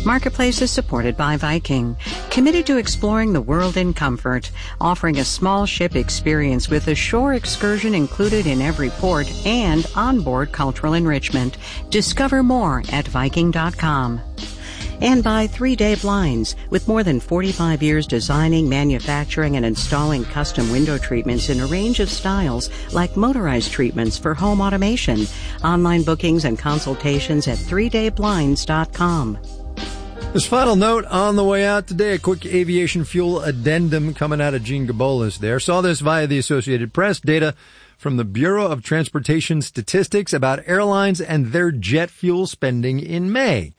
Marketplace is supported by Viking, committed to exploring the world in comfort, offering a small ship experience with a shore excursion included in every port and onboard cultural enrichment. Discover more at Viking.com. And by 3 Day Blinds, with more than 45 years designing, manufacturing, and installing custom window treatments in a range of styles like motorized treatments for home automation. Online bookings and consultations at 3dayblinds.com. This final note on the way out today, a quick aviation fuel addendum coming out of Gene Gabolas there. Saw this via the Associated Press. Data from the Bureau of Transportation Statistics about airlines and their jet fuel spending in May.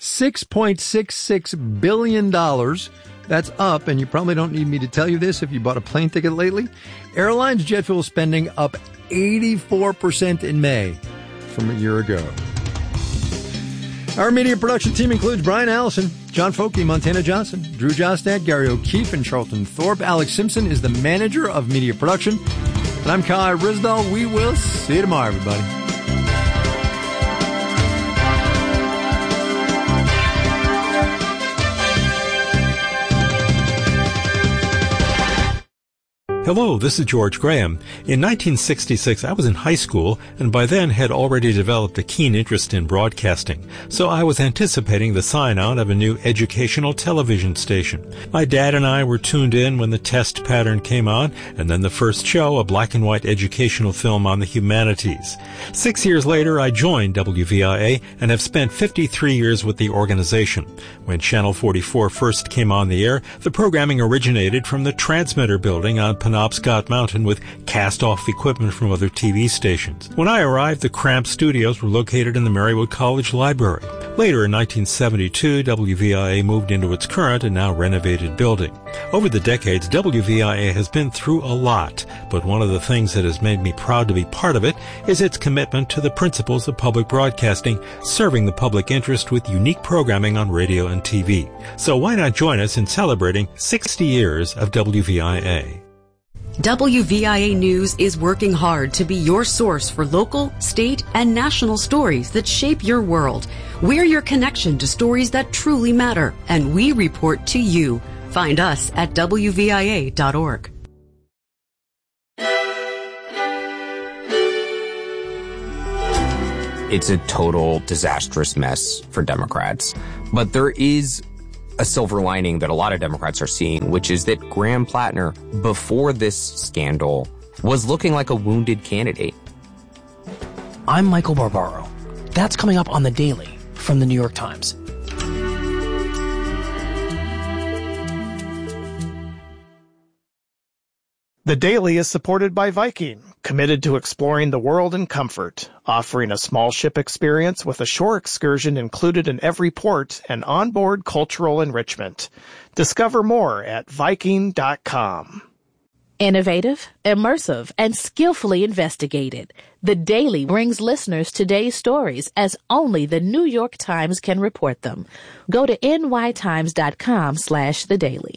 $6.66 billion. That's up, and you probably don't need me to tell you this if you bought a plane ticket lately. Airlines jet fuel spending up 84% in May from a year ago. Our media production team includes Brian Allison, John Folke, Montana Johnson, Drew Jostad, Gary O'Keefe, and Charlton Thorpe. Alex Simpson is the manager of media production. And I'm Kai Risdall. We will see you tomorrow, everybody. Hello, this is George Graham. In 1966, I was in high school, and by then had already developed a keen interest in broadcasting, so I was anticipating the sign-on of a new educational television station. My dad and I were tuned in when the test pattern came on, and then the first show, a black-and-white educational film on the humanities. 6 years later, I joined WVIA and have spent 53 years with the organization. When Channel 44 first came on the air, the programming originated from the transmitter building on Penobscot Mountain with cast-off equipment from other TV stations. When I arrived, the cramped studios were located in the Marywood College Library. Later, in 1972, WVIA moved into its current and now renovated building. Over the decades, WVIA has been through a lot, but one of the things that has made me proud to be part of it is its commitment to the principles of public broadcasting, serving the public interest with unique programming on radio and TV. So why not join us in celebrating 60 years of WVIA? WVIA News is working hard to be your source for local, state, and national stories that shape your world. We're your connection to stories that truly matter, and we report to you. Find us at WVIA.org. It's a total disastrous mess for Democrats. But there is a silver lining that a lot of Democrats are seeing, which is that Graham Plattner, before this scandal, was looking like a wounded candidate. I'm Michael Barbaro. That's coming up on The Daily from The New York Times. The Daily is supported by Viking, committed to exploring the world in comfort, offering a small ship experience with a shore excursion included in every port and onboard cultural enrichment. Discover more at Viking.com. Innovative, immersive, and skillfully investigated. The Daily brings listeners today's stories as only the New York Times can report them. Go to nytimes.com/The Daily.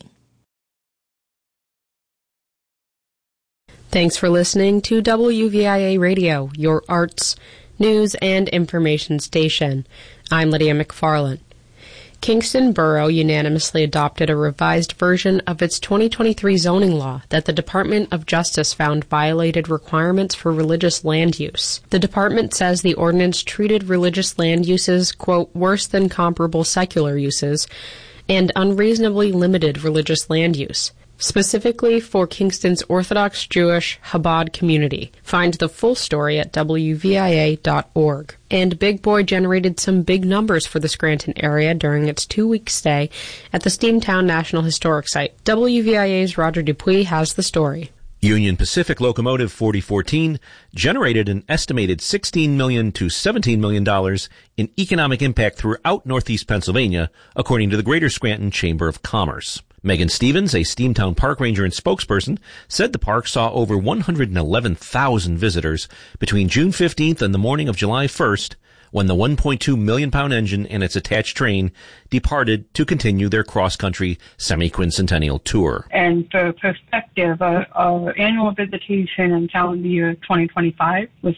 Thanks for listening to WVIA Radio, your arts, news, and information station. I'm Lydia McFarland. Kingston Borough unanimously adopted a revised version of its 2023 zoning law that the Department of Justice found violated requirements for religious land use. The department says the ordinance treated religious land uses, quote, worse than comparable secular uses, and unreasonably limited religious land use, specifically for Kingston's Orthodox Jewish Chabad community. Find the full story at WVIA.org. And Big Boy generated some big numbers for the Scranton area during its 2-week stay at the Steamtown National Historic Site. WVIA's Roger Dupuis has the story. Union Pacific Locomotive 4014 generated an estimated $16 million to $17 million in economic impact throughout Northeast Pennsylvania, according to the Greater Scranton Chamber of Commerce. Megan Stevens, a Steamtown park ranger and spokesperson, said the park saw over 111,000 visitors between June 15th and the morning of July 1st, when the 1.2 million pound engine and its attached train departed to continue their cross-country semi-quincentennial tour. And for perspective, our annual visitation in calendar year 2025 was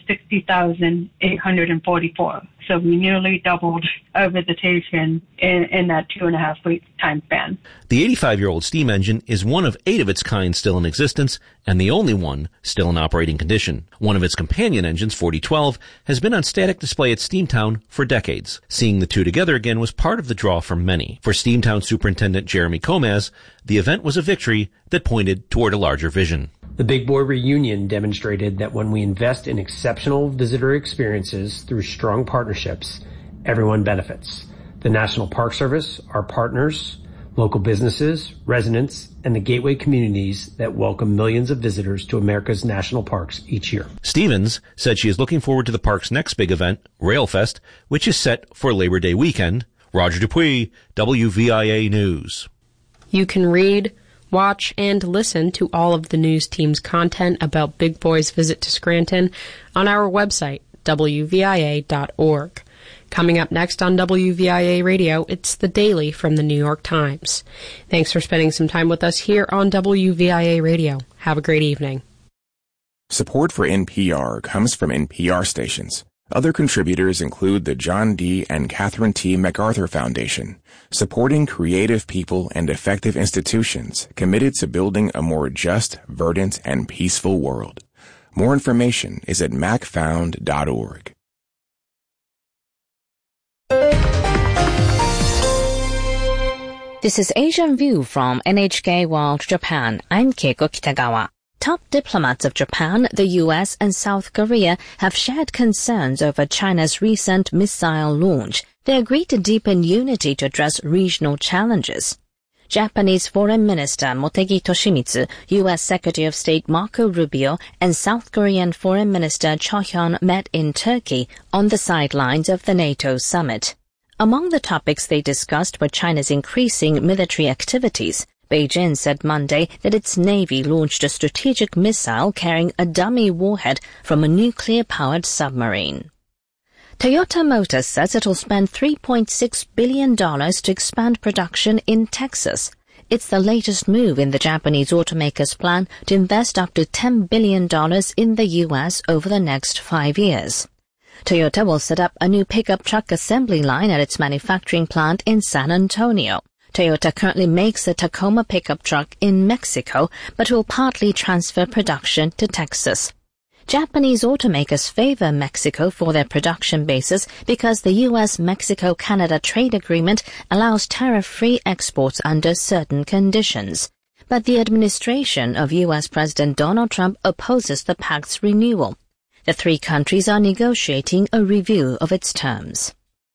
60,844. So we nearly doubled our visitation in that 2.5-week time span. The 85-year-old steam engine is one of 8 of its kind still in existence and the only one still in operating condition. One of its companion engines, 4012, has been on static display at Steamtown for decades. Seeing the two together again was part of the draw for many. For Steamtown Superintendent Jeremy Comaz, the event was a victory that pointed toward a larger vision. The Big Boy reunion demonstrated that when we invest in exceptional visitor experiences through strong partnerships, everyone benefits. The National Park Service, our partners, local businesses, residents, and the gateway communities that welcome millions of visitors to America's national parks each year. Stevens said she is looking forward to the park's next big event, Railfest, which is set for Labor Day weekend. Roger Dupuis, WVIA News. You can read, watch, and listen to all of the news team's content about Big Boy's visit to Scranton on our website, WVIA.org. Coming up next on WVIA Radio, it's The Daily from the New York Times. Thanks for spending some time with us here on WVIA Radio. Have a great evening. Support for NPR comes from NPR stations. Other contributors include the John D. and Catherine T. MacArthur Foundation, supporting creative people and effective institutions committed to building a more just, verdant, and peaceful world. More information is at macfound.org. This is Asian View from NHK World Japan. I'm Keiko Kitagawa. Top diplomats of Japan, the U.S., and South Korea have shared concerns over China's recent missile launch. They agreed to deepen unity to address regional challenges. Japanese Foreign Minister Motegi Toshimitsu, U.S. Secretary of State Marco Rubio, and South Korean Foreign Minister Cho Hyun met in Turkey on the sidelines of the NATO summit. Among the topics they discussed were China's increasing military activities. Beijing said Monday that its Navy launched a strategic missile carrying a dummy warhead from a nuclear-powered submarine. Toyota Motors says it will spend $3.6 billion to expand production in Texas. It's the latest move in the Japanese automaker's plan to invest up to $10 billion in the U.S. over the next 5 years. Toyota will set up a new pickup truck assembly line at its manufacturing plant in San Antonio. Toyota currently makes the Tacoma pickup truck in Mexico, but will partly transfer production to Texas. Japanese automakers favor Mexico for their production bases because the U.S.-Mexico-Canada trade agreement allows tariff-free exports under certain conditions. But the administration of U.S. President Donald Trump opposes the pact's renewal. The 3 countries are negotiating a review of its terms.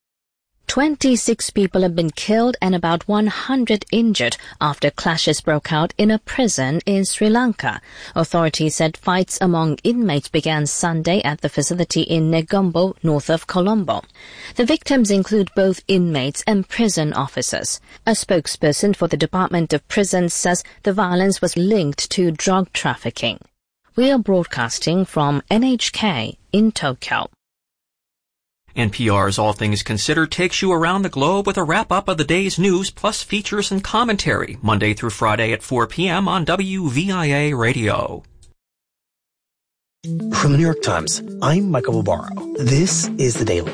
26 people have been killed and about 100 injured after clashes broke out in a prison in Sri Lanka. Authorities said fights among inmates began Sunday at the facility in Negombo, north of Colombo. The victims include both inmates and prison officers. A spokesperson for the Department of Prisons says the violence was linked to drug trafficking. We are broadcasting from NHK in Tokyo. NPR's All Things Considered takes you around the globe with a wrap-up of the day's news plus features and commentary, Monday through Friday at 4 p.m. on WVIA Radio. From the New York Times, I'm Michael Barbaro. This is The Daily.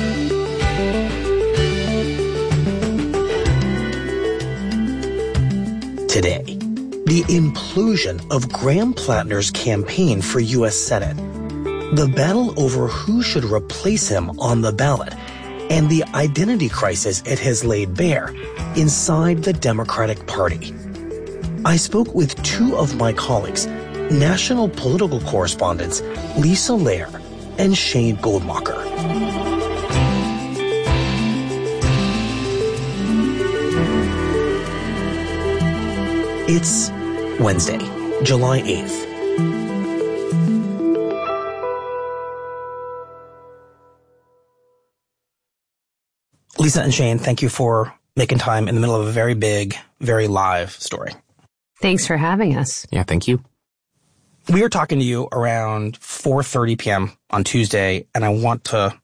Today, the implosion of Graham Plattner's campaign for U.S. Senate, the battle over who should replace him on the ballot, and the identity crisis it has laid bare inside the Democratic Party. I spoke with 2 of my colleagues, national political correspondents Lisa Lair and Shane Goldmacher. It's Wednesday, July 8th. Lisa and Shane, thank you for making time in the middle of a very big, very live story. Thanks for having us. Yeah, thank you. We were talking to you around 4:30 p.m. on Tuesday, and I want to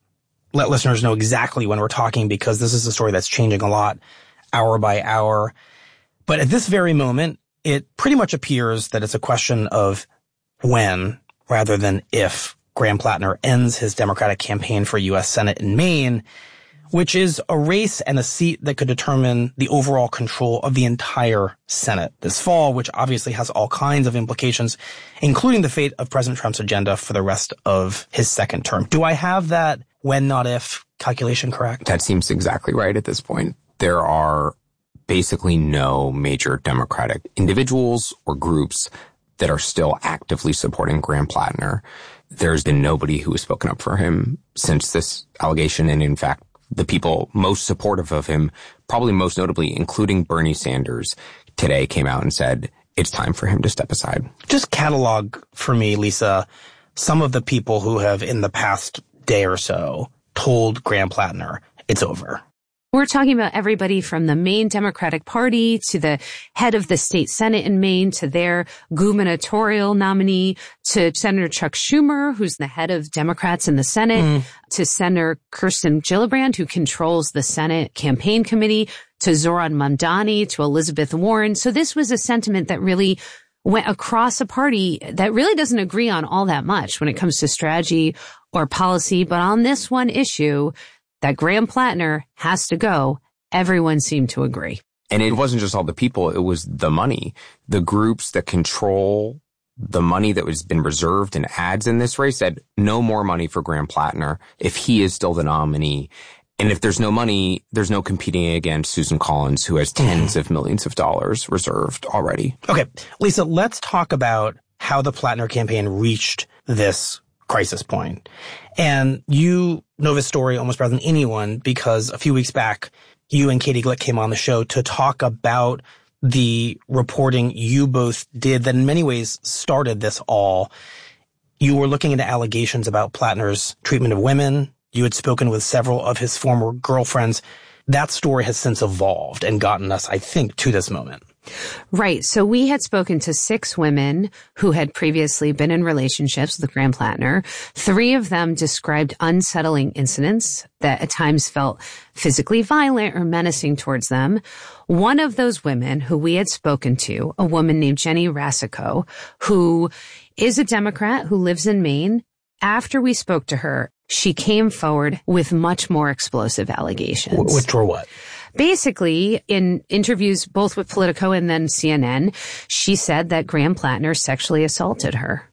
let listeners know exactly when we're talking, because this is a story that's changing a lot hour by hour. But at this very moment, it pretty much appears that it's a question of when rather than if Graham Plattner ends his Democratic campaign for U.S. Senate in Maine, which is a race and a seat that could determine the overall control of the entire Senate this fall, which obviously has all kinds of implications, including the fate of President Trump's agenda for the rest of his second term. Do I have that when, not if calculation correct? That seems exactly right at this point. There are basically no major Democratic individuals or groups that are still actively supporting Graham Plattner. There's been nobody who has spoken up for him since this allegation, and in fact, the people most supportive of him, probably most notably, including Bernie Sanders, today came out and said it's time for him to step aside. Just catalog for me, Lisa, some of the people who have in the past day or so told Graham Plattner it's over. We're talking about everybody from the Maine Democratic Party to the head of the state Senate in Maine to their gubernatorial nominee to Senator Chuck Schumer, who's the head of Democrats in the Senate, to Senator Kirsten Gillibrand, who controls the Senate campaign committee, to Zohran Mamdani, to Elizabeth Warren. So this was a sentiment that really went across a party that really doesn't agree on all that much when it comes to strategy or policy. But on this one issue, that Graham Plattner has to go, everyone seemed to agree. And it wasn't just all the people, it was the money. The groups that control the money that has been reserved in ads in this race said no more money for Graham Plattner if he is still the nominee. And if there's no money, there's no competing against Susan Collins, who has tens of millions of dollars reserved already. Okay, Lisa, let's talk about how the Plattner campaign reached this crisis point. And you know this story almost better than anyone, because a few weeks back, you and Katie Glick came on the show to talk about the reporting you both did that in many ways started this all. You were looking into allegations about Plattner's treatment of women. You had spoken with several of his former girlfriends. That story has since evolved and gotten us, I think, to this moment. Right. So we had spoken to 6 women who had previously been in relationships with Graham Plattner. 3 of them described unsettling incidents that at times felt physically violent or menacing towards them. One of those women who we had spoken to, a woman named Jenny Rasico, who is a Democrat who lives in Maine. After we spoke to her, she came forward with much more explosive allegations. Which were what? Basically, in interviews both with Politico and then CNN, she said that Graham Plattner sexually assaulted her.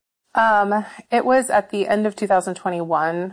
It was at the end of 2021.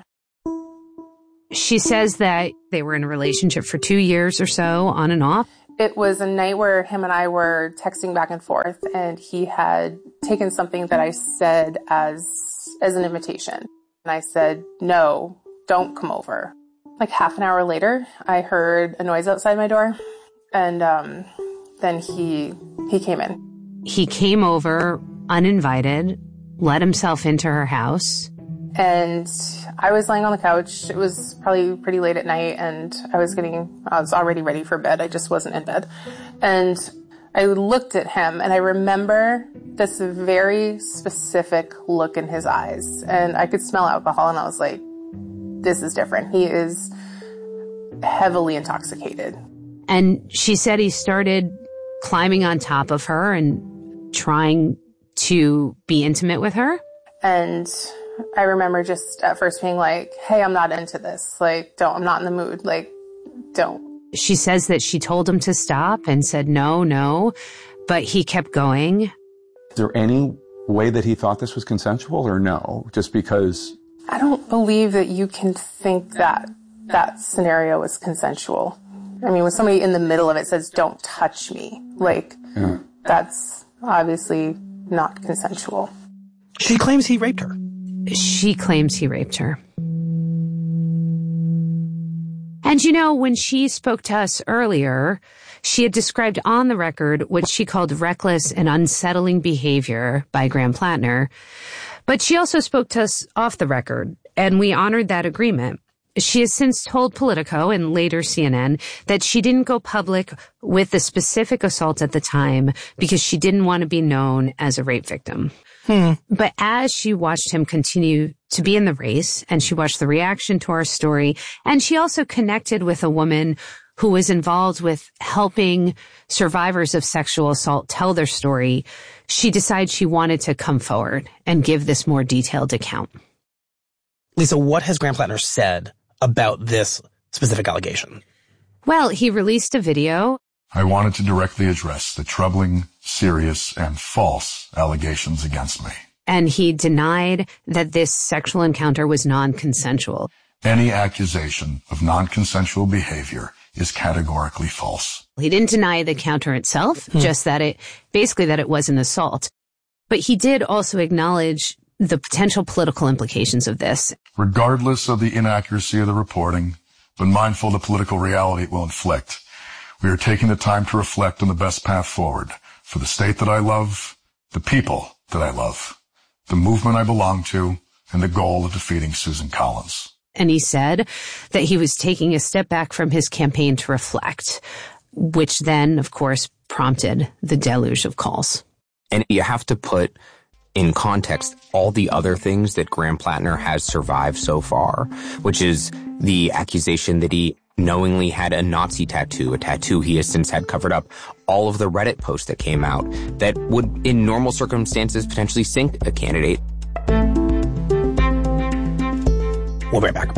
She says that they were in a relationship for 2 years or so, on and off. It was a night where him and I were texting back and forth, and he had taken something that I said as an invitation. And I said, no, don't come over. Like half an hour later, I heard a noise outside my door, and then he came in. He came over uninvited, let himself into her house. And I was laying on the couch. It was probably pretty late at night, and I was already ready for bed. I just wasn't in bed. And I looked at him, and I remember this very specific look in his eyes. And I could smell alcohol, and I was like, this is different. He is heavily intoxicated. And she said he started climbing on top of her and trying to be intimate with her. And I remember just at first being like, hey, I'm not into this. Like, I'm not in the mood. Like, don't. She says that she told him to stop and said, no, but he kept going. Is there any way that he thought this was consensual or no? Just because... I don't believe that you can think that that scenario is consensual. I mean, when somebody in the middle of it says, don't touch me, like, that's obviously not consensual. She claims he raped her. She claims he raped her. And you know, when she spoke to us earlier, she had described on the record what she called reckless and unsettling behavior by Graham Plattner. But she also spoke to us off the record, and we honored that agreement. She has since told Politico and later CNN that she didn't go public with the specific assault at the time because she didn't want to be known as a rape victim. But as she watched him continue to be in the race, and she watched the reaction to our story, and she also connected with a woman who was involved with helping survivors of sexual assault tell their story, she decided she wanted to come forward and give this more detailed account. Lisa, what has Graham Plattner said about this specific allegation? Well, he released a video. I wanted to directly address the troubling, serious, and false allegations against me. And he denied that this sexual encounter was non-consensual. Any accusation of non-consensual behavior is categorically false. He didn't deny the encounter itself, just that it was an assault. But he did also acknowledge the potential political implications of this. Regardless of the inaccuracy of the reporting, but mindful of the political reality it will inflict, we are taking the time to reflect on the best path forward for the state that I love, the people that I love, the movement I belong to, and the goal of defeating Susan Collins. And he said that he was taking a step back from his campaign to reflect, which then, of course, prompted the deluge of calls. And you have to put in context all the other things that Graham Plattner has survived so far, which is the accusation that he knowingly had a Nazi tattoo, a tattoo he has since had covered up, all of the Reddit posts that came out that would, in normal circumstances, potentially sink a candidate. We'll be right back.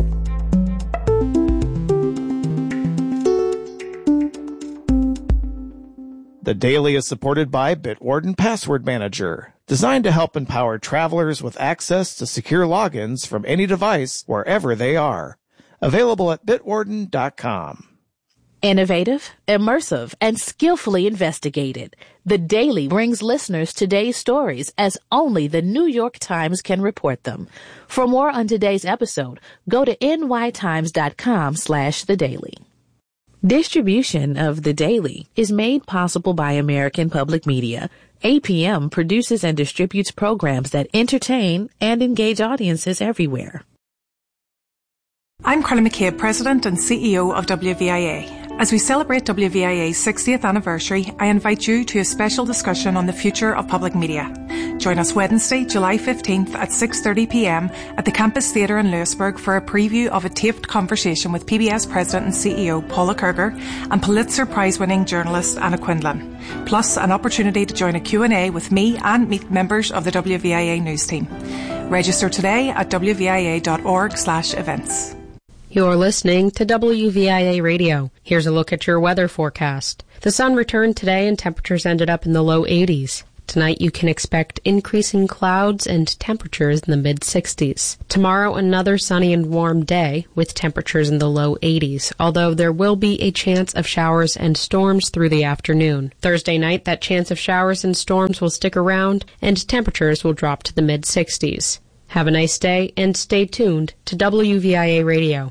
The Daily is supported by Bitwarden Password Manager, designed to help empower travelers with access to secure logins from any device wherever they are. Available at bitwarden.com. Innovative, immersive, and skillfully investigated. The Daily brings listeners today's stories as only the New York Times can report them. For more on today's episode, go to nytimes.com/The Daily. Distribution of The Daily is made possible by American Public Media. APM produces and distributes programs that entertain and engage audiences everywhere. I'm Carla McCabe, President and CEO of WVIA. As we celebrate WVIA's 60th anniversary, I invite you to a special discussion on the future of public media. Join us Wednesday, July 15th at 6:30 p.m. at the Campus Theatre in Lewisburg for a preview of a taped conversation with PBS President and CEO Paula Kerger and Pulitzer Prize-winning journalist Anna Quindlen, plus an opportunity to join a Q&A with me and meet members of the WVIA news team. Register today at wvia.org/events. You're listening to WVIA Radio. Here's a look at your weather forecast. The sun returned today and temperatures ended up in the low 80s. Tonight you can expect increasing clouds and temperatures in the mid-60s. Tomorrow another sunny and warm day with temperatures in the low 80s, although there will be a chance of showers and storms through the afternoon. Thursday night that chance of showers and storms will stick around and temperatures will drop to the mid-60s. Have a nice day and stay tuned to WVIA Radio.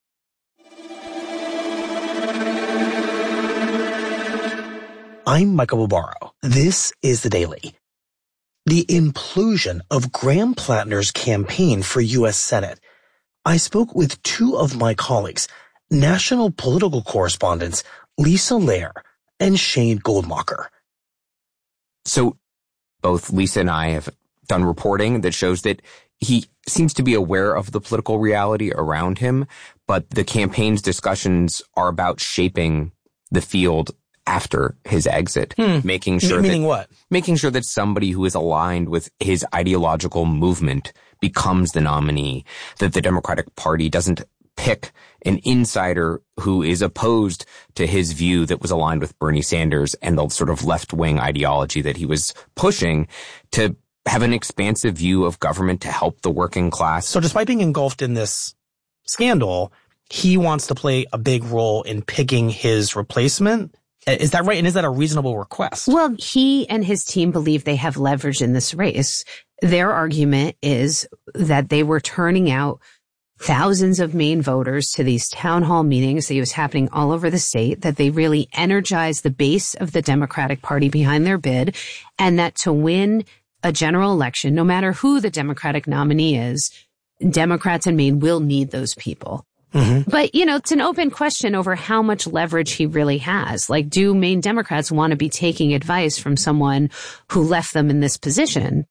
I'm Michael Barbaro. This is The Daily. The implosion of Graham Plattner's campaign for U.S. Senate. I spoke with two of my colleagues, national political correspondents Lisa Lair and Shane Goldmacher. So both Lisa and I have done reporting that shows that he seems to be aware of the political reality around him, but the campaign's discussions are about shaping the field after his exit, making sure that somebody who is aligned with his ideological movement becomes the nominee, that the Democratic Party doesn't pick an insider who is opposed to his view that was aligned with Bernie Sanders and the sort of left-wing ideology that he was pushing, to have an expansive view of government to help the working class. So despite being engulfed in this scandal, he wants to play a big role in picking his replacement. Is that right? And is that a reasonable request? Well, he and his team believe they have leverage in this race. Their argument is that they were turning out thousands of Maine voters to these town hall meetings that was happening all over the state, that they really energized the base of the Democratic Party behind their bid, and that to win a general election, no matter who the Democratic nominee is, Democrats in Maine will need those people. Mm-hmm. But, it's an open question over how much leverage he really has. Like, do Maine Democrats want to be taking advice from someone who left them in this position?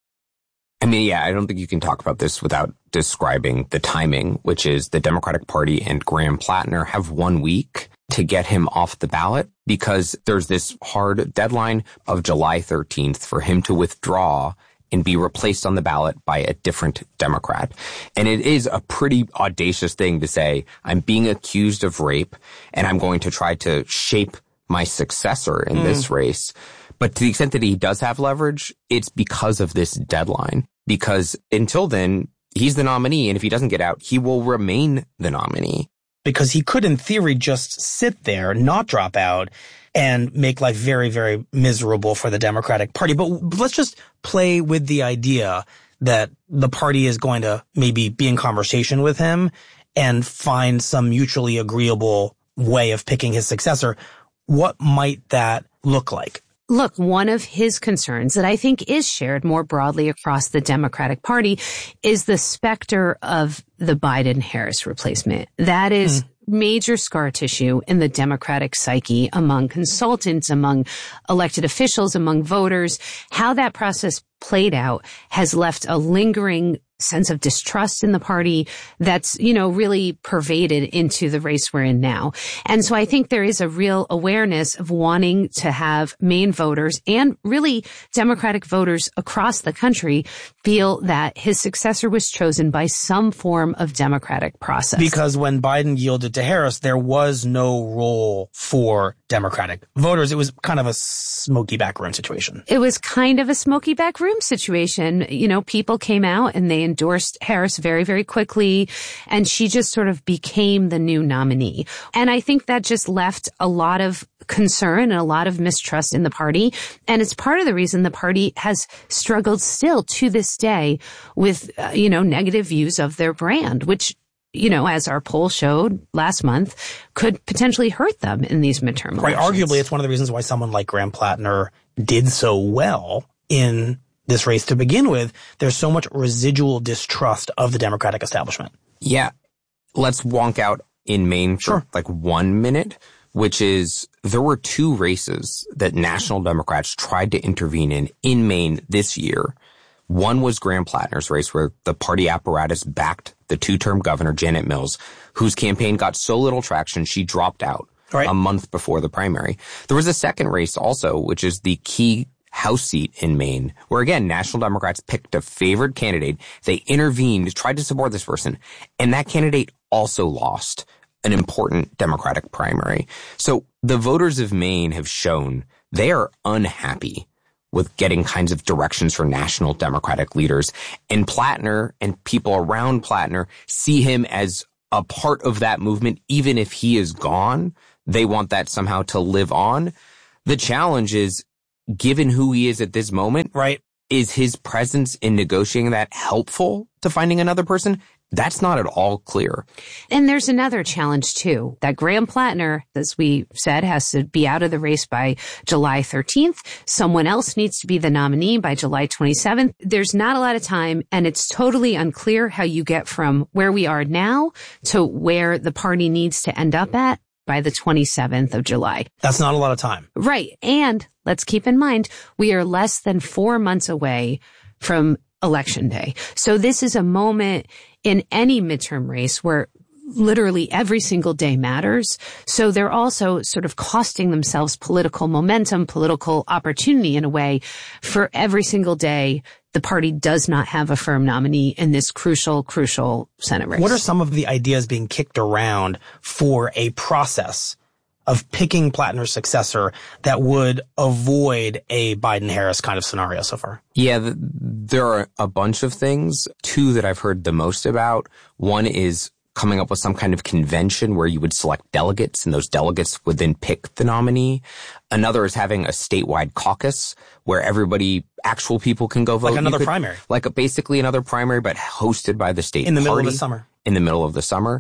I mean, yeah, I don't think you can talk about this without describing the timing, which is the Democratic Party and Graham Plattner have 1 week to get him off the ballot because there's this hard deadline of July 13th for him to withdraw and be replaced on the ballot by a different Democrat. And it is a pretty audacious thing to say, I'm being accused of rape and I'm going to try to shape my successor in this race. But to the extent that he does have leverage, it's because of this deadline. Because until then, he's the nominee. And if he doesn't get out, he will remain the nominee. Because he could, in theory, just sit there, not drop out, and make life very, very miserable for the Democratic Party. But let's just play with the idea that the party is going to maybe be in conversation with him and find some mutually agreeable way of picking his successor. What might that look like? Look, one of his concerns that I think is shared more broadly across the Democratic Party is the specter of the Biden-Harris replacement. That is major scar tissue in the Democratic psyche among consultants, among elected officials, among voters. How that process played out has left a lingering sense of distrust in the party that's, really pervaded into the race we're in now. And so I think there is a real awareness of wanting to have Maine voters and really Democratic voters across the country feel that his successor was chosen by some form of democratic process. Because when Biden yielded to Harris, there was no role for Democratic voters. It was kind of a smoky backroom situation. It was kind of a smoky backroom situation. People came out and they endorsed Harris very, very quickly, and she just sort of became the new nominee. And I think that just left a lot of concern and a lot of mistrust in the party. And it's part of the reason the party has struggled still to this day with, negative views of their brand, which, as our poll showed last month, could potentially hurt them in these midterm elections. Right. Arguably, it's one of the reasons why someone like Graham Plattner did so well in this race to begin with. There's so much residual distrust of the Democratic establishment. Yeah. Let's wonk out in Maine for 1 minute, which is there were 2 races that national Democrats tried to intervene in Maine this year. One was Graham Plattner's race, where the party apparatus backed the 2-term governor, Janet Mills, whose campaign got so little traction she dropped out a month before the primary. There was a second race also, which is the key House seat in Maine, where again, national Democrats picked a favored candidate. They intervened, tried to support this person, and that candidate also lost an important Democratic primary. So the voters of Maine have shown they are unhappy with getting kinds of directions from national Democratic leaders. And Plattner and people around Plattner see him as a part of that movement. Even if he is gone, they want that somehow to live on. The challenge is, given who he is at this moment, is his presence in negotiating that helpful to finding another person? That's not at all clear. And there's another challenge, too, that Graham Plattner, as we said, has to be out of the race by July 13th. Someone else needs to be the nominee by July 27th. There's not a lot of time, and it's totally unclear how you get from where we are now to where the party needs to end up at by the 27th of July. That's not a lot of time. Right. And let's keep in mind, we are less than 4 months away from Election Day. So this is a moment in any midterm race where literally every single day matters. So they're also sort of costing themselves political momentum, political opportunity in a way. For every single day, the party does not have a firm nominee in this crucial Senate race. What are some of the ideas being kicked around for a process of picking Plattner's successor that would avoid a Biden-Harris kind of scenario so far? Yeah, there are a bunch of things. 2 that I've heard the most about. One is coming up with some kind of convention where you would select delegates, and those delegates would then pick the nominee. Another is having a statewide caucus where actual people can go vote. Like another primary. Like basically another primary, but hosted by the state in the party. Middle of the summer. In the middle of the summer.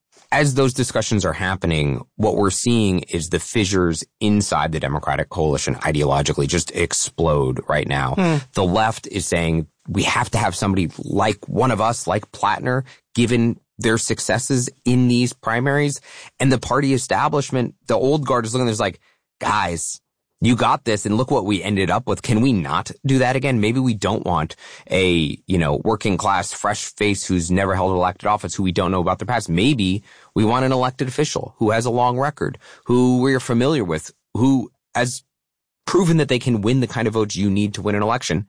As those discussions are happening, what we're seeing is the fissures inside the Democratic coalition ideologically just explode right now. The left is saying we have to have somebody like one of us, like Plattner, given their successes in these primaries. And the party establishment, the old guard is looking, there's like, guys, you got this, and look what we ended up with. Can we not do that again? Maybe we don't want a, working class, fresh face who's never held elected office, who we don't know about their past. Maybe we want an elected official who has a long record, who we're familiar with, who has proven that they can win the kind of votes you need to win an election.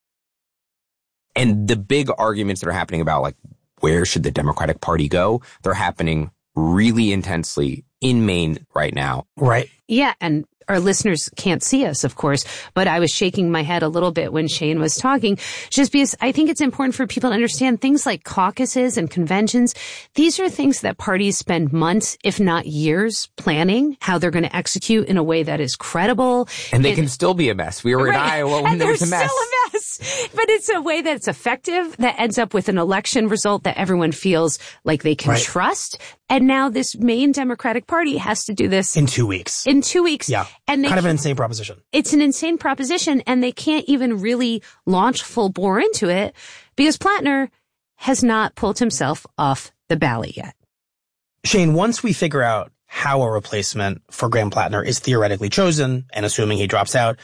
And the big arguments that are happening about, like, where should the Democratic Party go? They're happening really intensely in Maine right now. Right. Yeah, and our listeners can't see us, of course, but I was shaking my head a little bit when Shane was talking, just because I think it's important for people to understand things like caucuses and conventions. These are things that parties spend months, if not years, planning how they're going to execute in a way that is credible. And they can still be a mess. We were in Iowa when there was a mess. Still a mess. But it's a way that's effective, that ends up with an election result that everyone feels like they can trust. And now this Maine Democratic Party has to do this in 2 weeks. Yeah. And kind of an insane proposition. It's an insane proposition, and they can't even really launch full bore into it because Plattner has not pulled himself off the ballot yet. Shane, once we figure out how a replacement for Graham Plattner is theoretically chosen, and assuming he drops out,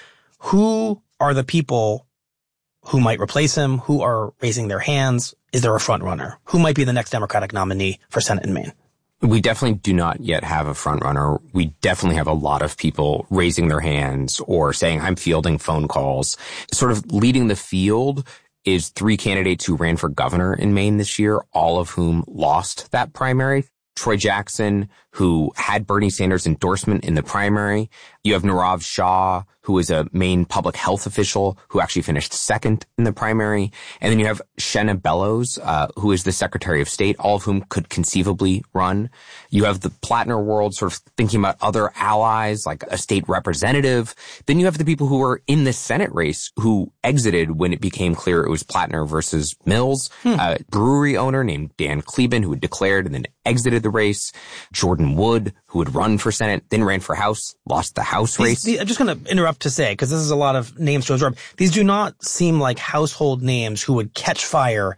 who are the people who might replace him? Who are raising their hands? Is there a front runner? Who might be the next Democratic nominee for Senate in Maine? We definitely do not yet have a front runner. We definitely have a lot of people raising their hands or saying, I'm fielding phone calls. Sort of leading the field is 3 candidates who ran for governor in Maine this year, all of whom lost that primary. Troy Jackson, who had Bernie Sanders' endorsement in the primary. You have Nirav Shah, who is a Maine public health official who actually finished second in the primary. And then you have Shenna Bellows, who is the Secretary of State, all of whom could conceivably run. You have the Plattner world sort of thinking about other allies, like a state representative. Then you have the people who were in the Senate race who exited when it became clear it was Plattner versus Mills. A brewery owner named Dan Kleben, who had declared and then exited the race. Jordan Wood, who had run for Senate, then ran for House, lost the House race. I'm just going to interrupt to say, because this is a lot of names to absorb. These do not seem like household names who would catch fire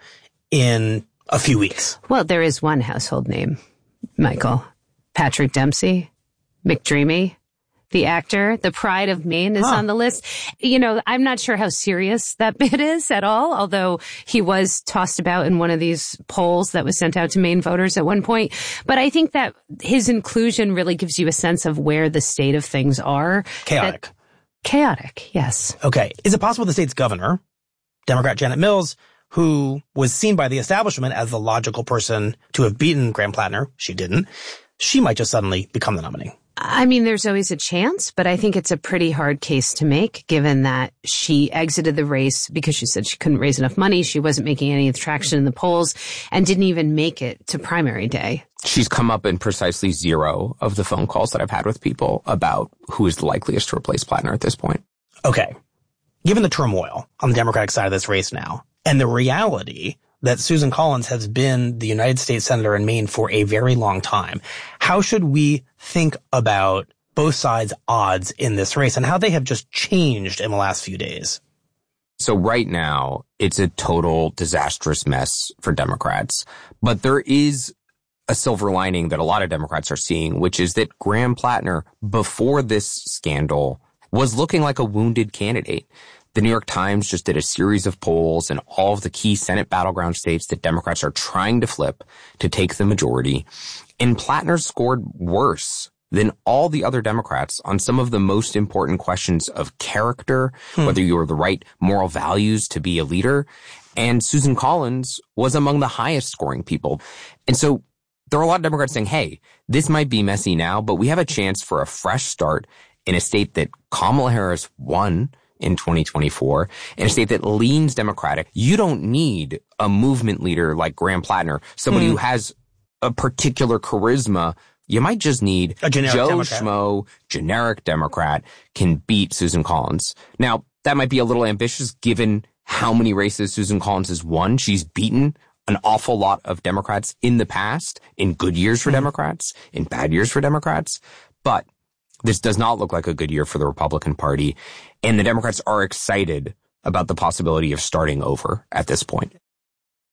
in a few weeks. Well, there is one household name, Michael. Patrick Dempsey, McDreamy, the actor, the pride of Maine is on the list. I'm not sure how serious that bid is at all, although he was tossed about in one of these polls that was sent out to Maine voters at one point. But I think that his inclusion really gives you a sense of where the state of things are. Chaotic. Chaotic, yes. Okay. Is it possible the state's governor, Democrat Janet Mills, who was seen by the establishment as the logical person to have beaten Graham Plattner, she didn't, she might just suddenly become the nominee? I mean, there's always a chance, but I think it's a pretty hard case to make, given that she exited the race because she said she couldn't raise enough money. She wasn't making any traction in the polls and didn't even make it to primary day. She's come up in precisely 0 of the phone calls that I've had with people about who is the likeliest to replace Plattner at this point. Okay. Given the turmoil on the Democratic side of this race now, and the reality that Susan Collins has been the United States Senator in Maine for a very long time, how should we think about both sides' odds in this race and how they have just changed in the last few days? So right now, it's a total disastrous mess for Democrats. But there is a silver lining that a lot of Democrats are seeing, which is that Graham Plattner, before this scandal, was looking like a wounded candidate. The New York Times just did a series of polls in all of the key Senate battleground states that Democrats are trying to flip to take the majority. And Plattner scored worse than all the other Democrats on some of the most important questions of character, whether you are the right moral values to be a leader. And Susan Collins was among the highest scoring people. And so there are a lot of Democrats saying, hey, this might be messy now, but we have a chance for a fresh start in a state that Kamala Harris won in 2024, in a state that leans Democratic. You don't need a movement leader like Graham Plattner, somebody who has a particular charisma. You might just need a generic Joe Democrat. Schmo, generic Democrat, can beat Susan Collins. Now, that might be a little ambitious given how many races Susan Collins has won. She's beaten an awful lot of Democrats in the past, in good years for Democrats, in bad years for Democrats. But this does not look like a good year for the Republican Party. And the Democrats are excited about the possibility of starting over at this point.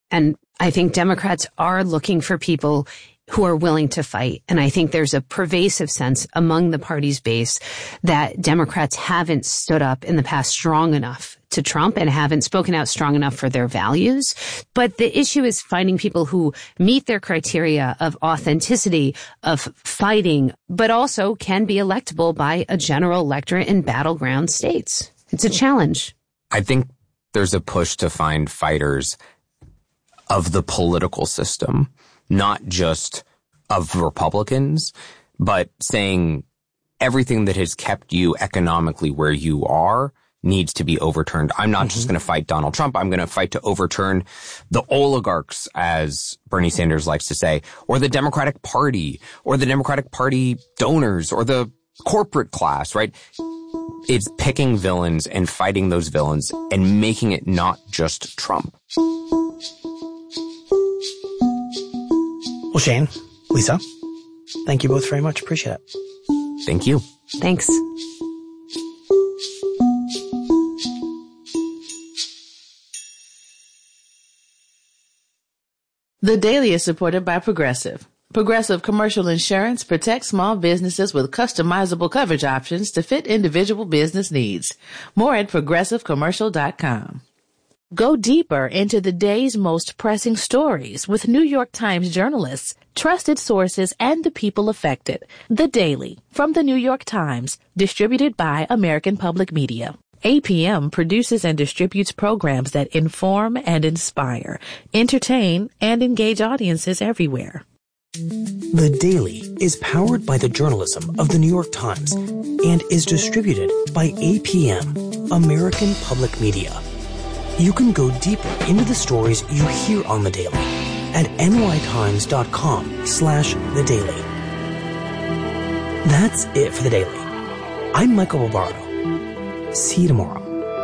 And I think Democrats are looking for people who are willing to fight. And I think there's a pervasive sense among the party's base that Democrats haven't stood up in the past strong enough to Trump and haven't spoken out strong enough for their values. But the issue is finding people who meet their criteria of authenticity, of fighting, but also can be electable by a general electorate in battleground states. It's a challenge. I think there's a push to find fighters of the political system, not just of Republicans, but saying everything that has kept you economically where you are needs to be overturned. I'm not just going to fight Donald Trump. I'm going to fight to overturn the oligarchs, as Bernie Sanders likes to say, or the Democratic Party, or the Democratic Party donors, or the corporate class, right? It's picking villains and fighting those villains and making it not just Trump. Well, Shane, Lisa, thank you both very much. Appreciate it. Thank you. Thanks. The Daily is supported by Progressive. Progressive Commercial Insurance protects small businesses with customizable coverage options to fit individual business needs. More at progressivecommercial.com. Go deeper into the day's most pressing stories with New York Times journalists, trusted sources, and the people affected. The Daily from the New York Times, distributed by American Public Media. APM produces and distributes programs that inform and inspire, entertain, and engage audiences everywhere. The Daily is powered by the journalism of the New York Times and is distributed by APM, American Public Media. You can go deeper into the stories you hear on The Daily at nytimes.com/The Daily. That's it for The Daily. I'm Michael Lombardo. See you tomorrow.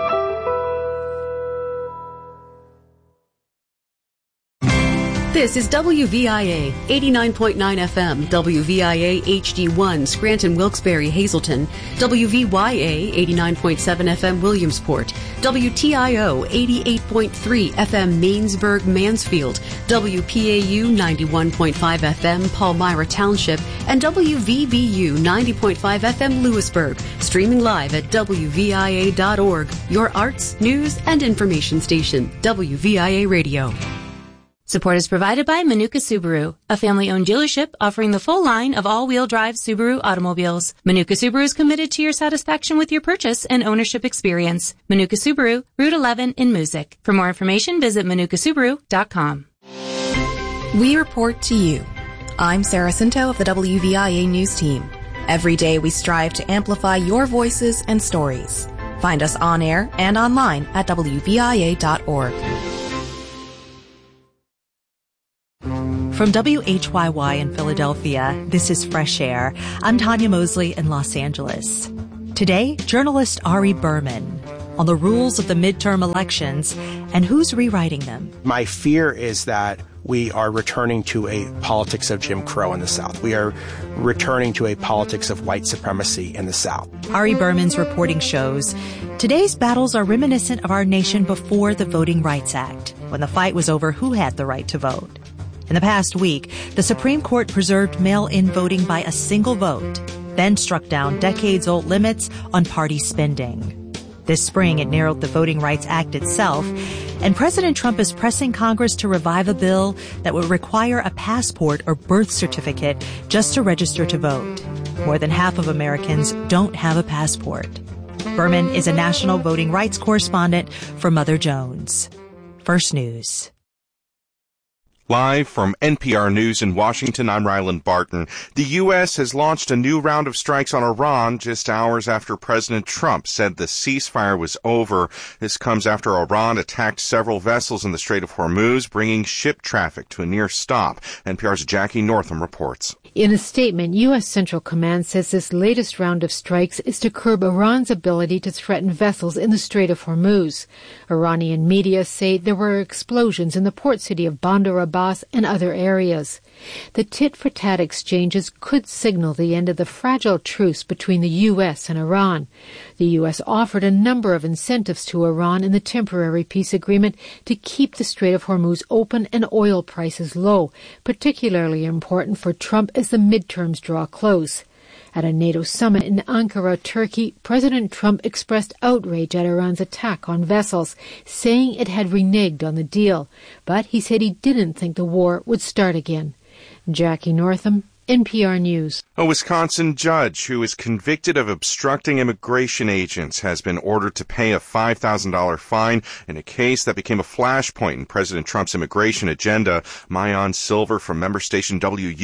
This is WVIA 89.9 FM, WVIA HD1, Scranton, Wilkes-Barre, Hazleton, WVYA 89.7 FM, Williamsport, WTIO 88.3 FM, Mainsburg, Mansfield, WPAU 91.5 FM, Palmyra Township, and WVBU 90.5 FM, Lewisburg. Streaming live at WVIA.org, your arts, news, and information station, WVIA Radio. Support is provided by Manuka Subaru, a family-owned dealership offering the full line of all-wheel drive Subaru automobiles. Manuka Subaru is committed to your satisfaction with your purchase and ownership experience. Manuka Subaru, Route 11 in Moosic. For more information, visit manukasubaru.com. We report to you. I'm Sarah Cinto of the WVIA News Team. Every day we strive to amplify your voices and stories. Find us on air and online at WVIA.org. From WHYY in Philadelphia, this is Fresh Air. I'm Tanya Mosley in Los Angeles. Today, journalist Ari Berman on the rules of the midterm elections and who's rewriting them. My fear is that we are returning to a politics of Jim Crow in the South. We are returning to a politics of white supremacy in the South. Ari Berman's reporting shows today's battles are reminiscent of our nation before the Voting Rights Act, when the fight was over who had the right to vote. In the past week, the Supreme Court preserved mail-in voting by a single vote, then struck down decades-old limits on party spending. This spring, it narrowed the Voting Rights Act itself, and President Trump is pressing Congress to revive a bill that would require a passport or birth certificate just to register to vote. More than half of Americans don't have a passport. Berman is a national voting rights correspondent for Mother Jones. First News. Live from NPR News in Washington, I'm Ryland Barton. The U.S. has launched a new round of strikes on Iran just hours after President Trump said the ceasefire was over. This comes after Iran attacked several vessels in the Strait of Hormuz, bringing ship traffic to a near stop. NPR's Jackie Northam reports. In a statement, U.S. Central Command says this latest round of strikes is to curb Iran's ability to threaten vessels in the Strait of Hormuz. Iranian media say there were explosions in the port city of Bandar Abbas and other areas. The tit-for-tat exchanges could signal the end of the fragile truce between the U.S. and Iran. The U.S. offered a number of incentives to Iran in the temporary peace agreement to keep the Strait of Hormuz open and oil prices low, particularly important for Trump as the midterms draw close. At a NATO summit in Ankara, Turkey, President Trump expressed outrage at Iran's attack on vessels, saying it had reneged on the deal. But he said he didn't think the war would start again. Jackie Northam, NPR News. A Wisconsin judge who is convicted of obstructing immigration agents has been ordered to pay a $5,000 fine in a case that became a flashpoint in President Trump's immigration agenda. Mayan Silver from member station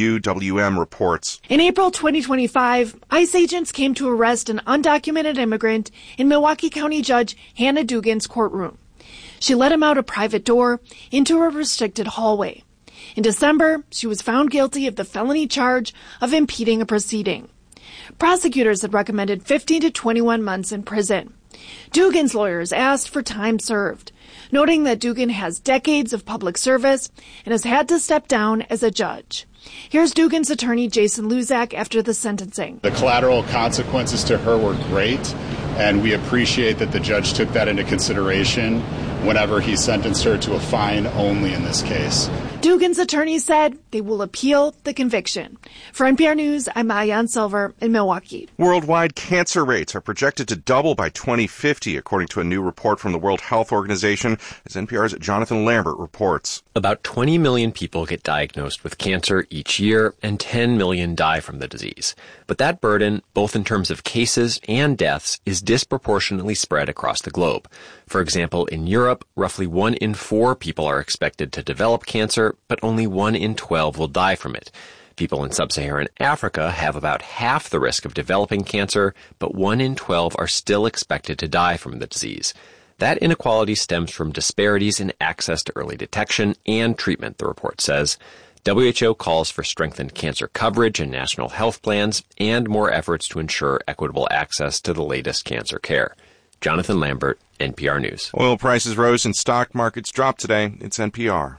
WUWM reports. In April 2025, ICE agents came to arrest an undocumented immigrant in Milwaukee County Judge Hannah Dugan's courtroom. She led him out a private door into a restricted hallway. In December, she was found guilty of the felony charge of impeding a proceeding. Prosecutors had recommended 15 to 21 months in prison. Dugan's lawyers asked for time served, noting that Dugan has decades of public service and has had to step down as a judge. Here's Dugan's attorney, Jason Luzak, after the sentencing. The collateral consequences to her were great, and we appreciate that the judge took that into consideration whenever he sentenced her to a fine only in this case. Dugan's attorney said they will appeal the conviction. For NPR News, I'm Mayan Silver in Milwaukee. Worldwide cancer rates are projected to double by 2050, according to a new report from the World Health Organization, as NPR's Jonathan Lambert reports. About 20 million people get diagnosed with cancer each year, and 10 million die from the disease. But that burden, both in terms of cases and deaths, is disproportionately spread across the globe. For example, in Europe, roughly 1 in 4 people are expected to develop cancer, but only 1 in 12 will die from it. People in sub-Saharan Africa have about half the risk of developing cancer, but 1 in 12 are still expected to die from the disease. That inequality stems from disparities in access to early detection and treatment, the report says. WHO calls for strengthened cancer coverage in national health plans and more efforts to ensure equitable access to the latest cancer care. Jonathan Lambert, NPR News. Oil prices rose and stock markets dropped today. It's NPR.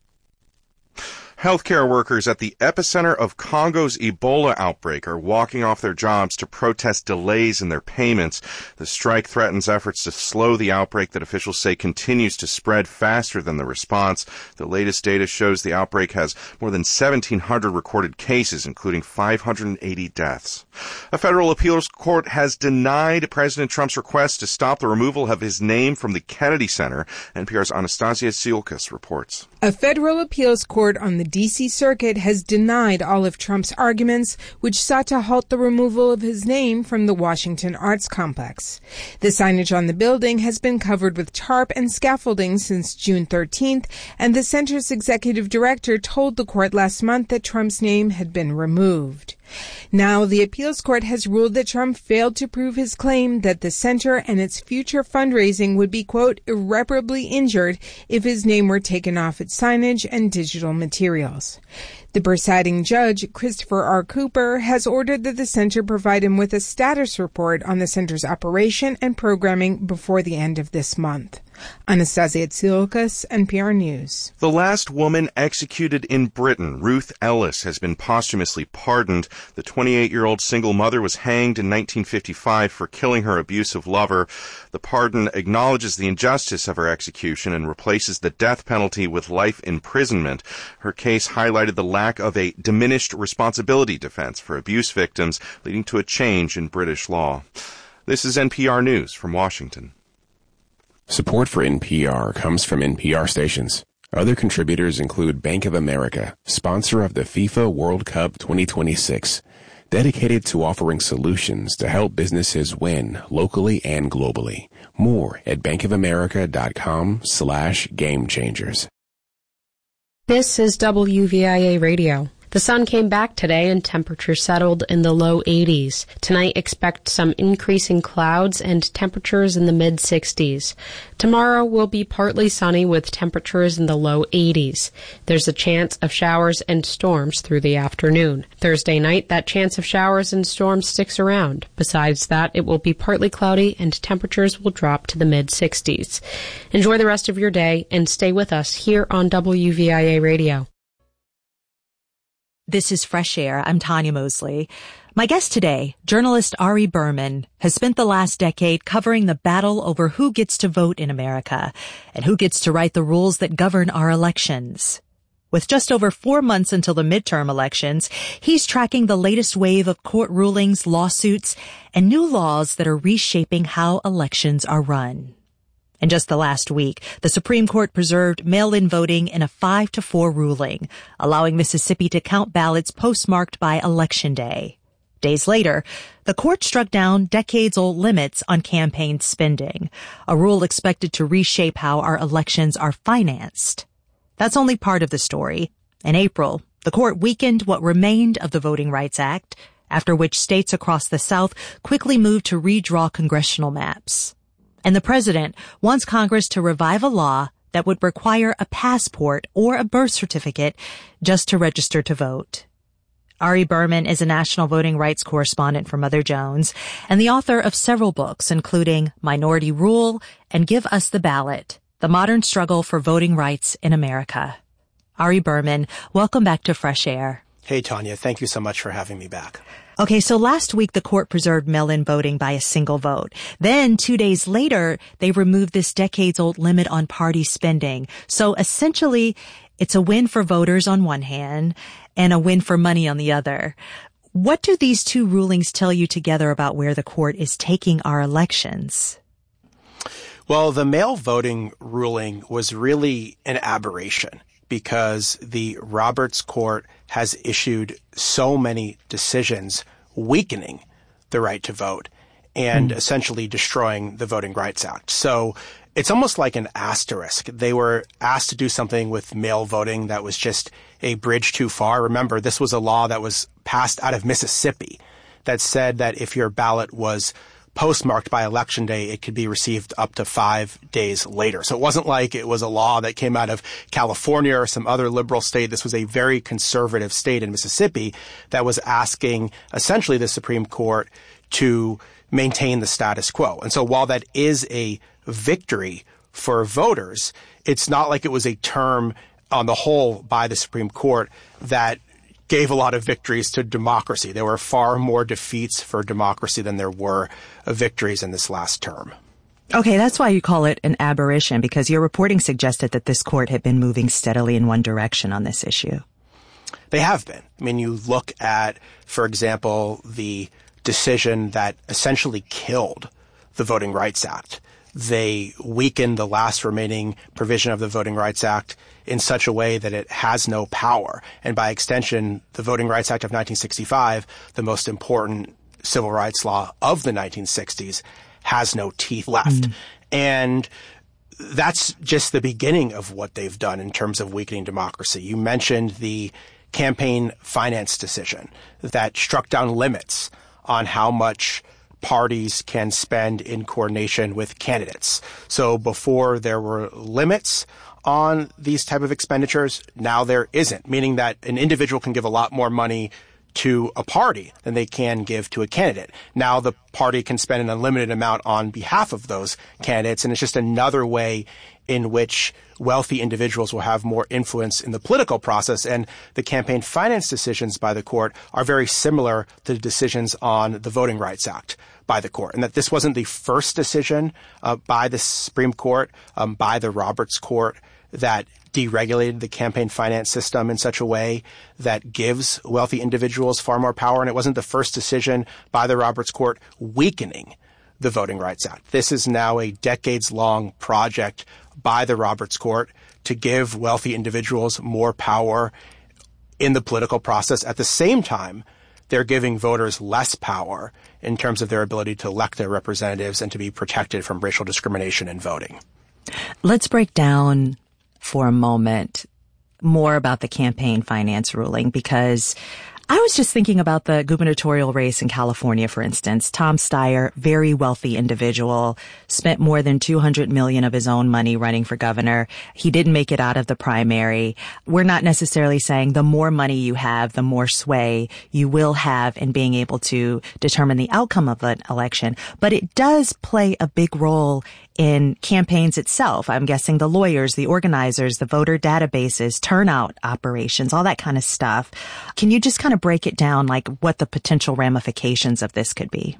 Healthcare workers at the epicenter of Congo's Ebola outbreak are walking off their jobs to protest delays in their payments. The strike threatens efforts to slow the outbreak that officials say continues to spread faster than the response. The latest data shows the outbreak has more than 1,700 recorded cases, including 580 deaths. A federal appeals court has denied President Trump's request to stop the removal of his name from the Kennedy Center. NPR's Anastasia Tsiolkas reports. A federal appeals court on the D.C. Circuit has denied all of Trump's arguments, which sought to halt the removal of his name from the Washington Arts Complex. The signage on the building has been covered with tarp and scaffolding since June 13th, and the center's executive director told the court last month that Trump's name had been removed. Now, the appeals court has ruled that Trump failed to prove his claim that the center and its future fundraising would be, quote, irreparably injured if his name were taken off its signage and digital materials. The presiding judge, Christopher R. Cooper, has ordered that the center provide him with a status report on the center's operation and programming before the end of this month. Anastasia Tsiolkas, NPR News. The last woman executed in Britain, Ruth Ellis, has been posthumously pardoned. The 28-year-old single mother was hanged in 1955 for killing her abusive lover. The pardon acknowledges the injustice of her execution and replaces the death penalty with life imprisonment. Her case highlighted the lack of a diminished responsibility defense for abuse victims, leading to a change in British law. This is NPR News from Washington. Support for NPR comes from NPR stations. Other contributors include Bank of America, sponsor of the FIFA World Cup 2026, dedicated to offering solutions to help businesses win locally and globally. More at bankofamerica.com/gamechangers. This is WVIA Radio. The sun came back today and temperatures settled in the low 80s. Tonight, expect some increasing clouds and temperatures in the mid-60s. Tomorrow will be partly sunny with temperatures in the low 80s. There's a chance of showers and storms through the afternoon. Thursday night, that chance of showers and storms sticks around. Besides that, it will be partly cloudy and temperatures will drop to the mid-60s. Enjoy the rest of your day and stay with us here on WVIA Radio. This is Fresh Air. I'm Tanya Mosley. My guest today, journalist Ari Berman, has spent the last decade covering the battle over who gets to vote in America and who gets to write the rules that govern our elections. With just over 4 months until the midterm elections, he's tracking the latest wave of court rulings, lawsuits, and new laws that are reshaping how elections are run. In just the last week, the Supreme Court preserved mail-in voting in a 5-4 ruling, allowing Mississippi to count ballots postmarked by Election Day. Days later, the court struck down decades-old limits on campaign spending, a rule expected to reshape how our elections are financed. That's only part of the story. In April, the court weakened what remained of the Voting Rights Act, after which states across the South quickly moved to redraw congressional maps. And the president wants Congress to revive a law that would require a passport or a birth certificate just to register to vote. Ari Berman is a national voting rights correspondent for Mother Jones and the author of several books, including Minority Rule and Give Us the Ballot, The Modern Struggle for Voting Rights in America. Ari Berman, welcome back to Fresh Air. Hey, Tanya. Thank you so much for having me back. Okay, so last week the court preserved mail-in voting by a single vote. Then 2 days later, they removed this decades-old limit on party spending. So essentially, it's a win for voters on one hand and a win for money on the other. What do these two rulings tell you together about where the court is taking our elections? Well, the mail voting ruling was really an aberration because the Roberts Court has issued so many decisions weakening the right to vote and essentially destroying the Voting Rights Act. So it's almost like an asterisk. They were asked to do something with mail voting that was just a bridge too far. Remember, this was a law that was passed out of Mississippi that said that if your ballot was postmarked by Election Day, it could be received up to 5 days later. So it wasn't like it was a law that came out of California or some other liberal state. This was a very conservative state in Mississippi that was asking essentially the Supreme Court to maintain the status quo. And so while that is a victory for voters, it's not like it was a term on the whole by the Supreme Court that gave a lot of victories to democracy. There were far more defeats for democracy than there were victories in this last term. Okay, that's why you call it an aberration, because your reporting suggested that this court had been moving steadily in one direction on this issue. They have been. I mean, you look at, for example, the decision that essentially killed the Voting Rights Act. They weakened the last remaining provision of the Voting Rights Act in such a way that it has no power. And by extension, the Voting Rights Act of 1965, the most important civil rights law of the 1960s, has no teeth left. And that's just the beginning of what they've done in terms of weakening democracy. You mentioned the campaign finance decision that struck down limits on how much parties can spend in coordination with candidates. So before there were limits on these type of expenditures, now there isn't, meaning that an individual can give a lot more money to a party than they can give to a candidate. Now the party can spend an unlimited amount on behalf of those candidates, and it's just another way in which wealthy individuals will have more influence in the political process. And the campaign finance decisions by the court are very similar to the decisions on the Voting Rights Act by the court, and that this wasn't the first decision by the Supreme Court, by the Roberts Court, that deregulated the campaign finance system in such a way that gives wealthy individuals far more power. And it wasn't the first decision by the Roberts Court weakening the Voting Rights Act. This is now a decades-long project by the Roberts Court to give wealthy individuals more power in the political process. At the same time, they're giving voters less power in terms of their ability to elect their representatives and to be protected from racial discrimination in voting. Let's break down for a moment more about the campaign finance ruling, because I was just thinking about the gubernatorial race in California, for instance. Tom Steyer, very wealthy individual, spent more than $200 million of his own money running for governor. He didn't make it out of the primary. We're not necessarily saying the more money you have, the more sway you will have in being able to determine the outcome of an election. But it does play a big role in campaigns itself. I'm guessing the lawyers, the organizers, the voter databases, turnout operations, all that kind of stuff. Can you just kind of break it down, like what the potential ramifications of this could be?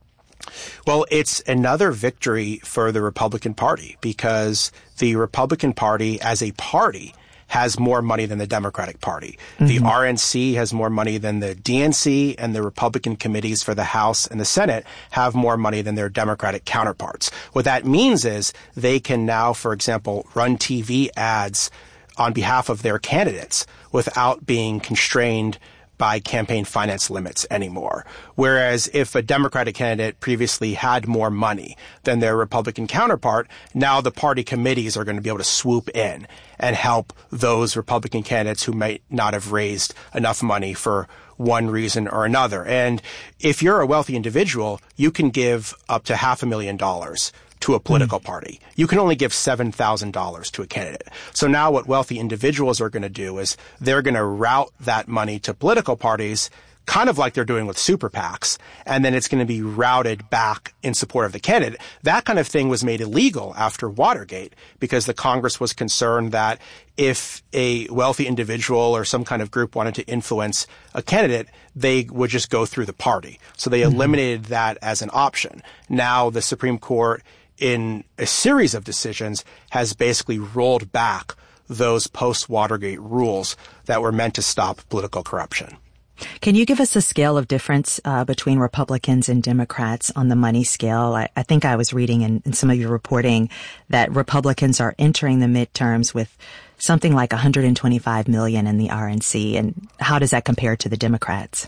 Well, it's another victory for the Republican Party, because the Republican Party as a party has more money than the Democratic Party. Mm-hmm. The RNC has more money than the DNC, and the Republican committees for the House and the Senate have more money than their Democratic counterparts. What that means is they can now, for example, run TV ads on behalf of their candidates without being constrained by campaign finance limits anymore. Whereas if a Democratic candidate previously had more money than their Republican counterpart, now the party committees are going to be able to swoop in and help those Republican candidates who might not have raised enough money for one reason or another. And if you're a wealthy individual, you can give up to $500,000 to a political party. You can only give $7,000 to a candidate. So now what wealthy individuals are going to do is they're going to route that money to political parties, kind of like they're doing with super PACs, and then it's going to be routed back in support of the candidate. That kind of thing was made illegal after Watergate, because the Congress was concerned that if a wealthy individual or some kind of group wanted to influence a candidate, they would just go through the party. So they eliminated that as an option. Now the Supreme Court, in a series of decisions, has basically rolled back those post-Watergate rules that were meant to stop political corruption. Can you give us a scale of difference between Republicans and Democrats on the money scale? I think I was reading in some of your reporting that Republicans are entering the midterms with something like $125 million in the RNC. And how does that compare to the Democrats?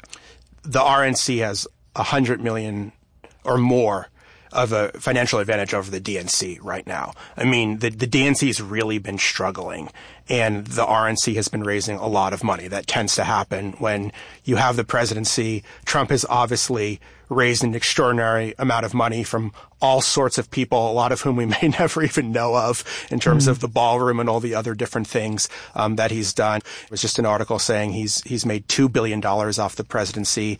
The RNC has $100 million or more of a financial advantage over the DNC right now. I mean, the DNC has really been struggling, and the RNC has been raising a lot of money. That tends to happen when you have the presidency. Trump has obviously raised an extraordinary amount of money from all sorts of people, a lot of whom we may never even know of, in terms of the ballroom and all the other different things that he's done. It was just an article saying he's made $2 billion off the presidency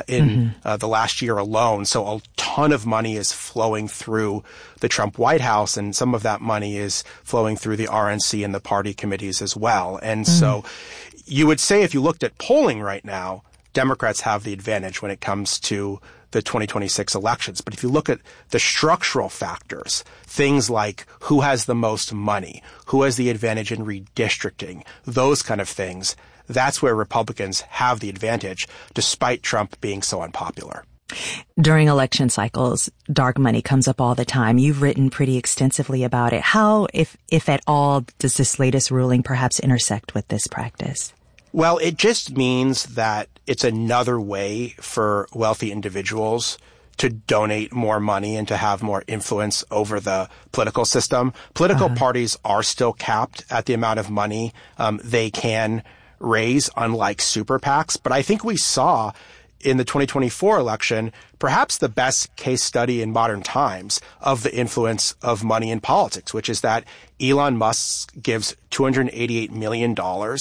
in the last year alone. So a ton of money is flowing through the Trump White House, and some of that money is flowing through the RNC and the party committees as well. And so you would say, if you looked at polling right now, Democrats have the advantage when it comes to the 2026 elections. But if you look at the structural factors, things like who has the most money, who has the advantage in redistricting, those kind of things, that's where Republicans have the advantage, despite Trump being so unpopular. During election cycles, dark money comes up all the time. You've written pretty extensively about it. How, if at all, does this latest ruling perhaps intersect with this practice? Well, it just means that it's another way for wealthy individuals to donate more money and to have more influence over the political system. Political parties are still capped at the amount of money they can raise, unlike super PACs. But I think we saw in the 2024 election perhaps the best case study in modern times of the influence of money in politics, which is that Elon Musk gives $288 million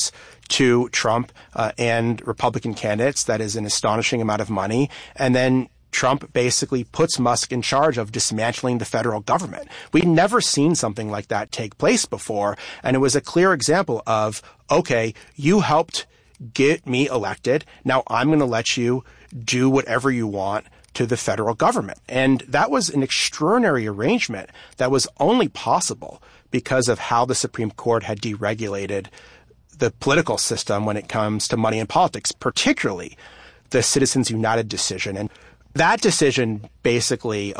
to Trump and Republican candidates. That is an astonishing amount of money. And then Trump basically puts Musk in charge of dismantling the federal government. We'd never seen something like that take place before. And it was a clear example of, okay, you helped get me elected. Now I'm going to let you do whatever you want to the federal government. And that was an extraordinary arrangement that was only possible because of how the Supreme Court had deregulated the political system when it comes to money in politics, particularly the Citizens United decision. And that decision basically